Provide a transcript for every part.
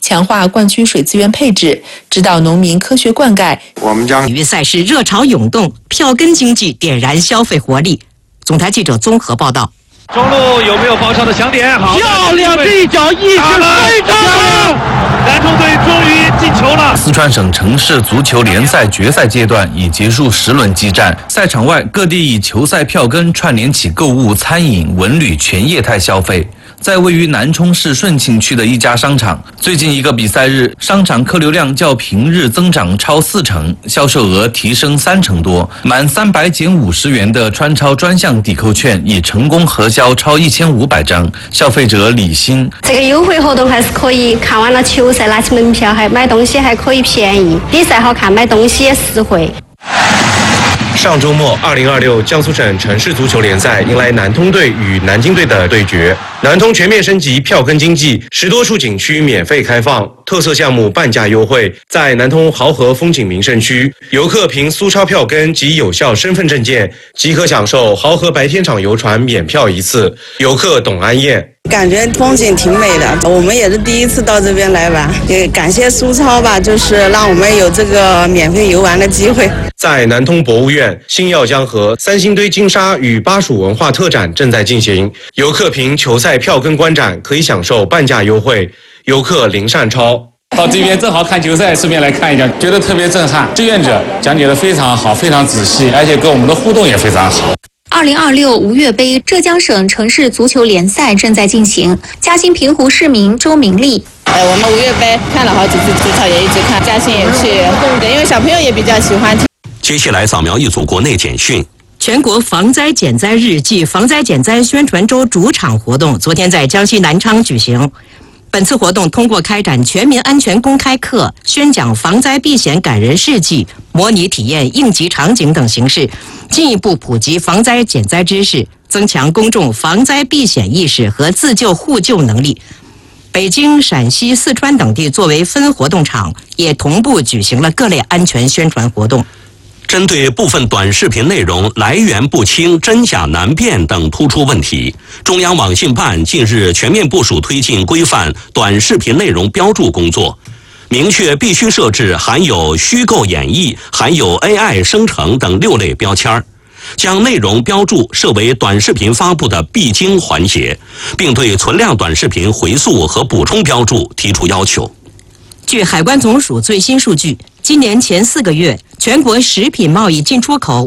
强化灌区水资源配置，指导农民科学灌溉。 我们将体育赛事热潮涌动，票根经济点燃消费活力。总台记者综合报道。 中路有没有爆杀的抢点？好， 漂亮的一脚，一直非常好。 南通队终于进球了。 四川省城市足球联赛决赛阶段已结束10轮激战，赛场外各地以球赛票根串联起购物、餐饮、文旅全业态消费。在位于南充市顺庆区的一家商场，最近一个比赛日，商场客流量较平日增长超40%，销售额提升30%多。满300减50元的川超专项抵扣券已成功核销超1500张，消费者理心。 这个优惠活动还是可以，看完了球赛拿起门票，还买东西还可以便宜，比赛好看，买东西也实惠。 上周末，2026江苏省城市足球联赛迎来南通队与南京队的对决。南通全面升级票根经济，10多处景区免费开放，特色项目半价优惠。在南通濠河风景名胜区，游客凭苏超票根及有效身份证件，即可享受濠河白天场游船免票1次。游客董安燕。 感觉风景挺美的，我们也是第一次到这边来玩，也感谢苏超吧，就是让我们有这个免费游玩的机会。 在南通博物院，星耀江河、三星堆金沙与巴蜀文化特展正在进行，游客凭球赛票根观展可以享受半价优惠。游客林善超。 到这边正好看球赛，顺便来看一下，觉得特别震撼。志愿者讲解得非常好，非常仔细，而且跟我们的互动也非常好。 2026吴越杯浙江省城市足球联赛正在进行，嘉兴平湖市民周明丽。 我们吴越杯看了好几次足球，也一直看，嘉兴也去，因为小朋友也比较喜欢。 接下来扫描一组国内简讯。 全国防灾减灾日暨防灾减灾宣传周主场活动昨天在江西南昌举行。本次活动通过开展全民安全公开课、宣讲防灾避险感人事迹、模拟体验应急场景等形式，进一步普及防灾减灾知识，增强公众防灾避险意识和自救互救能力。北京、陕西、四川等地作为分活动场，也同步举行了各类安全宣传活动。 针对部分短视频内容来源不清、真假难辨等突出问题，中央网信办近日全面部署推进规范短视频内容标注工作，明确必须设置含有虚构演绎、含有 AI 生成等6类标签，将内容标注设为短视频发布的必经环节，并对存量短视频回溯和补充标注提出要求。 据海关总署最新数据，今年前4个月，全国食品贸易进出口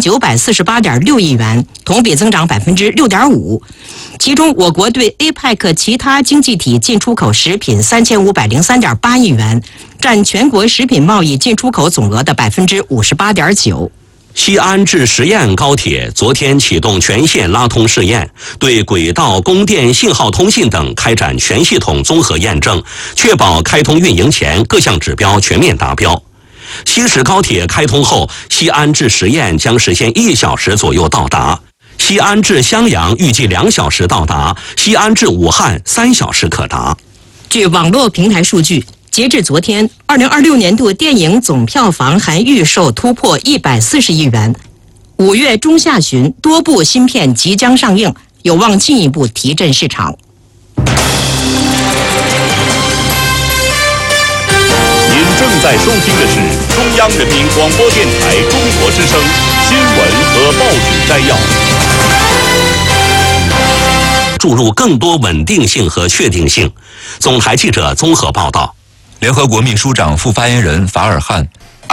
5948.6亿元，同比增长6.5%。其中，我国对 APEC 其他经济体进出口食品3503.8亿元，占全国食品贸易进出口总额的58.9%。 西安至十堰高铁昨天启动全线拉通试验，对轨道、供电、信号通信等开展全系统综合验证，确保开通运营前各项指标全面达标。西石高铁开通后，西安至十堰将实现1小时左右到达，西安至襄阳预计2小时到达，西安至武汉3小时可达。 据网络平台数据，截至昨天，2026年度电影总票房含预售突破140亿元。5月中下旬，多部新片即将上映，有望进一步提振市场。 您正在收听的是中央人民广播电台中国之声新闻和报纸摘要。 注入更多稳定性和确定性。总台记者综合报道。 联合国秘书长副发言人法尔汉。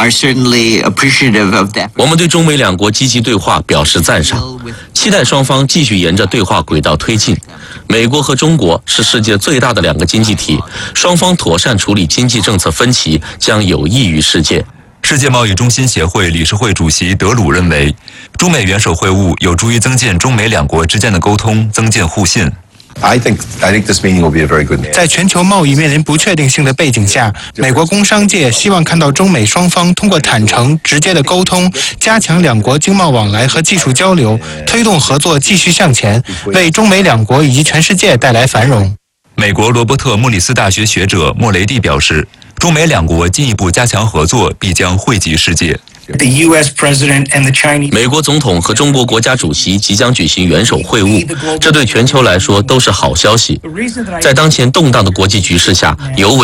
我们对中美两国积极对话表示赞赏，期待双方继续沿着对话轨道推进。美国和中国是世界最大的2个经济体，双方妥善处理经济政策分歧将有益于世界。 世界贸易中心协会理事会主席德鲁认为，中美元首会晤有助于增进中美两国之间的沟通，增进互信。 I think this meeting will be a very good meeting. 在全球贸易面临不确定性的背景下，美国工商界希望看到中美双方通过坦诚、直接的沟通，加强两国经贸往来和技术交流，推动合作继续向前，为中美两国以及全世界带来繁荣。 美国罗伯特莫里斯大学学者莫雷蒂表示，中美两国进一步加强合作，必将惠及世界。 美国总统和中国国家主席即将举行元首会晤，这对全球来说都是好消息。在当前动荡的国际局势下，尤为